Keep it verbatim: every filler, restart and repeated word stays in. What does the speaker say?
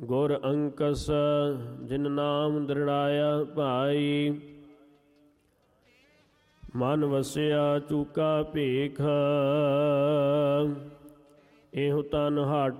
ਗੁਰ ਅੰਕਸ ਜਿਨ ਨਾਮ ਦ੍ਰਿੜਾਇਆ ਭਾਈ। ਮਨ ਵਸਿਆ ਚੂਕਾ ਭੇਖ ਇਹੋ ਤਨ ਹਟ